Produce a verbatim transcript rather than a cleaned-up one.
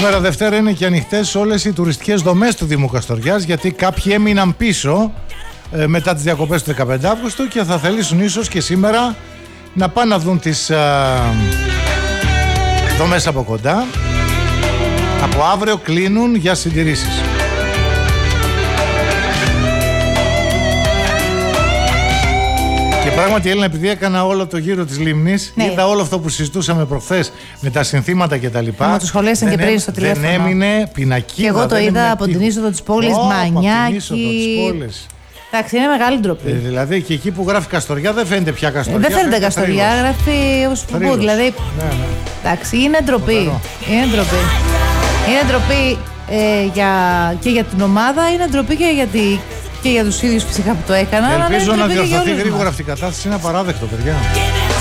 Σήμερα Δευτέρα είναι και ανοιχτές όλες οι τουριστικές δομές του Δήμου Καστοριάς, γιατί κάποιοι έμειναν πίσω ε, μετά τις διακοπές του δεκαπέντε Αυγούστου και θα θελήσουν ίσως και σήμερα να πάνε να δουν τις ε, δομές από κοντά. Από αύριο κλείνουν για συντηρήσεις. Και πράγματι, Έλληνα, επειδή έκανα όλο το γύρο της λίμνης, ναι, είδα όλο αυτό που συζητούσαμε προχθές με τα συνθήματα και τα λοιπά. Μα το σχολίασαν και πριν στο τηλέφωνο. Δεν έμεινε πινακίδα. Και εγώ το είδα από την είσοδο της πόλης, oh, Μανιάκη. Εντάξει, είναι μεγάλη ντροπή. Ε, δηλαδή και εκεί που γράφει Καστοριά δεν φαίνεται πια Καστοριά. Ε, δεν φαίνεται Καστοριά, γράφει ως φουμπού. Δηλαδή. Ναι, ναι. Εντάξει, είναι ντροπή. Είναι ντροπή. Είναι ντροπή ε, για, και για την ομάδα, είναι ντροπή και για, τη, και για τους ίδιους φυσικά που το έκαναν. Ελπίζω να διορθωθεί γρήγορα αυτή η κατάσταση. Είναι απαράδεκτο, παιδιά.